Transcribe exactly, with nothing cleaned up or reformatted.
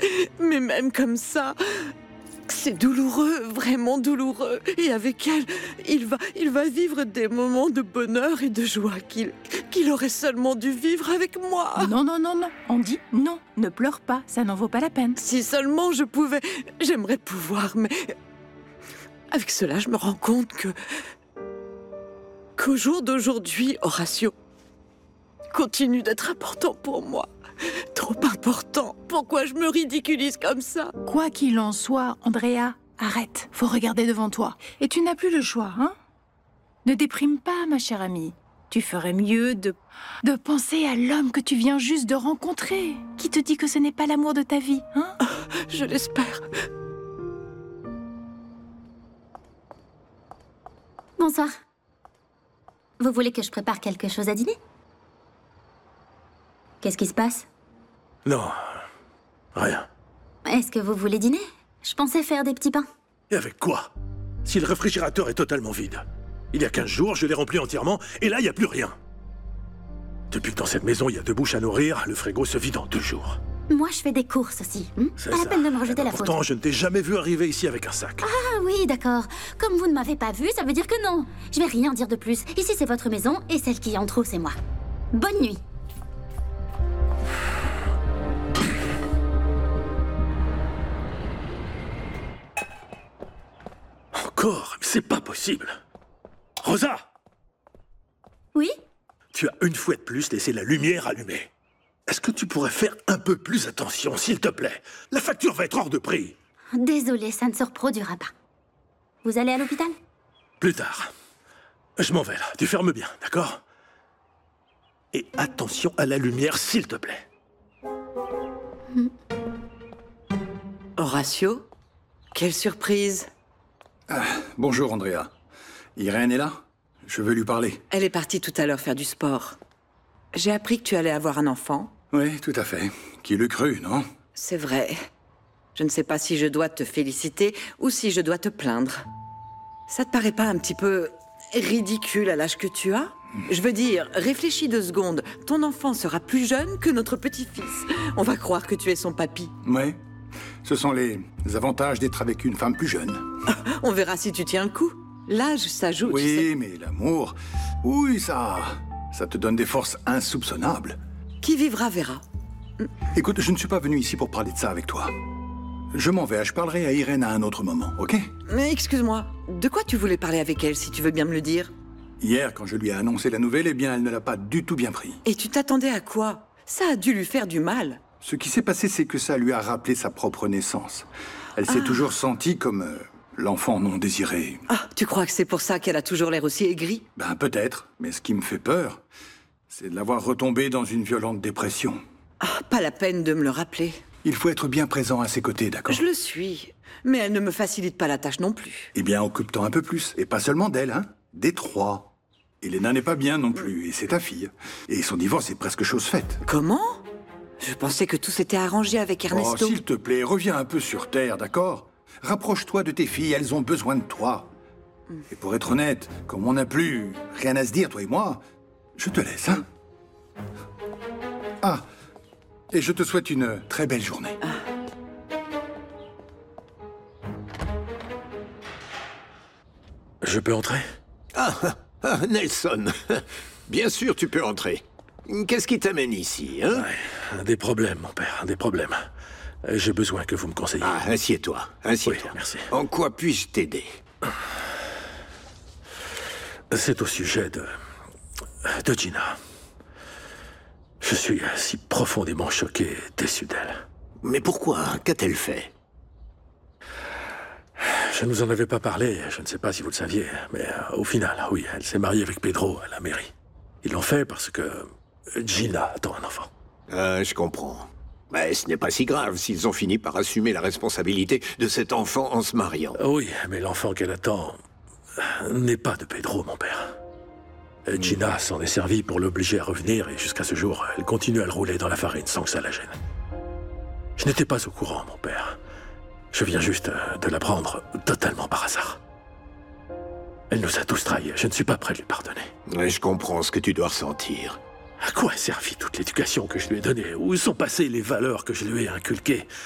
Mais même comme ça, c'est douloureux, vraiment douloureux. Et avec elle, il va, il va vivre des moments de bonheur et de joie qu'il qu'il aurait seulement dû vivre avec moi. Non, non, non, non. On dit non, ne pleure pas, ça n'en vaut pas la peine. Si seulement je pouvais... J'aimerais pouvoir, mais... Avec cela, je me rends compte que... qu'au jour d'aujourd'hui, Horatio continue d'être important pour moi. Trop important. Pourquoi je me ridiculise comme ça? Quoi qu'il en soit, Andrea, arrête. Faut regarder devant toi. Et tu n'as plus le choix, hein? Ne déprime pas, ma chère amie. Tu ferais mieux de... de penser à l'homme que tu viens juste de rencontrer. Qui te dit que ce n'est pas l'amour de ta vie, hein? Je l'espère. Bonsoir. Vous voulez que je prépare quelque chose à dîner? Qu'est-ce qui se passe? Non, rien. Est-ce que vous voulez dîner? Je pensais faire des petits pains. Et avec quoi? Si le réfrigérateur est totalement vide. Il y a quinze jours, je l'ai rempli entièrement, et là, il n'y a plus rien. Depuis que dans cette maison, il y a deux bouches à nourrir, le frigo se vide en deux jours. Moi, je fais des courses aussi. Hein? C'est Pas ça. la peine de me rejeter la faute. Pourtant, je ne t'ai jamais vu arriver ici avec un sac. Ah oui, d'accord. Comme vous ne m'avez pas vu, ça veut dire que non. Je vais rien dire de plus. Ici, c'est votre maison, et celle qui en trop, c'est moi. Bonne nuit. Encore? Mais c'est pas possible. Rosa! Oui? Tu as une fois de plus laissé la lumière allumée. Est-ce que tu pourrais faire un peu plus attention, s'il te plaît? La facture va être hors de prix. Désolée, ça ne se reproduira pas. Vous allez à l'hôpital? Plus tard. Je m'en vais là. Tu fermes bien, d'accord? Et attention à la lumière, s'il te plaît. Horatio? Quelle surprise! Ah, bonjour, Andrea. Irène est là? Je veux lui parler. Elle est partie tout à l'heure faire du sport. J'ai appris que tu allais avoir un enfant. Oui, tout à fait. Qui l'eût cru, non? C'est vrai. Je ne sais pas si je dois te féliciter ou si je dois te plaindre. Ça te paraît pas un petit peu ridicule à l'âge que tu as? Je veux dire, réfléchis deux secondes. Ton enfant sera plus jeune que notre petit-fils. On va croire que tu es son papy. Oui. Ce sont les avantages d'être avec une femme plus jeune. On verra si tu tiens le coup. L'âge, ça joue, tu sais. Oui, mais l'amour... Oui, ça... ça te donne des forces insoupçonnables. Qui vivra verra. Écoute, je ne suis pas venu ici pour parler de ça avec toi. Je m'en vais, je parlerai à Irène à un autre moment, ok? Mais excuse-moi, de quoi tu voulais parler avec elle, si tu veux bien me le dire? Hier, quand je lui ai annoncé la nouvelle, eh bien, elle ne l'a pas du tout bien pris. Et tu t'attendais à quoi? Ça a dû lui faire du mal. Ce qui s'est passé, c'est que ça lui a rappelé sa propre naissance. Elle s'est Ah. toujours sentie comme euh, l'enfant non désiré. Ah, tu crois que c'est pour ça qu'elle a toujours l'air aussi aigrie? Ben, peut-être. Mais ce qui me fait peur, c'est de la voir retomber dans une violente dépression. Ah, pas la peine de me le rappeler. Il faut être bien présent à ses côtés, d'accord? Je le suis, mais elle ne me facilite pas la tâche non plus. Eh bien, occupe-toi un peu plus. Et pas seulement d'elle, hein? Des trois. Elena n'est pas bien non plus, et c'est ta fille. Et son divorce est presque chose faite. Comment? Je pensais que tout s'était arrangé avec Oh, Ernesto. s'il te plaît, reviens un peu sur terre, d'accord? Rapproche-toi de tes filles, elles ont besoin de toi. Et pour être honnête, comme on n'a plus rien à se dire, toi et moi, je te laisse, hein? Ah, et je te souhaite une très belle journée. Je peux entrer? Ah, ah, Nelson. Bien sûr, tu peux entrer. Qu'est-ce qui t'amène ici, hein? Ouais, des problèmes, mon père, des problèmes. J'ai besoin que vous me conseilliez. Ah, assieds-toi, assieds-toi. Oui, merci. En quoi puis-je t'aider? C'est au sujet de... de Gina. Je suis si profondément choqué et déçu d'elle. Mais pourquoi? Qu'a-t-elle fait? Je ne vous en avais pas parlé, je ne sais pas si vous le saviez, mais euh, au final, oui, elle s'est mariée avec Pedro à la mairie. Ils l'ont fait parce que Gina attend un enfant. Ah, je comprends. Mais ce n'est pas si grave s'ils ont fini par assumer la responsabilité de cet enfant en se mariant. Oui, mais l'enfant qu'elle attend n'est pas de Pedro, mon père. Et Gina s'en est servie pour l'obliger à revenir et jusqu'à ce jour, elle continue à le rouler dans la farine sans que ça la gêne. Je n'étais pas au courant, mon père. Je viens juste de l'apprendre totalement par hasard. Elle nous a tous trahis. Je ne suis pas prêt de lui pardonner. Ouais, je comprends ce que tu dois ressentir. À quoi a servi toute l'éducation que je lui ai donnée? Où sont passées les valeurs que je lui ai inculquées?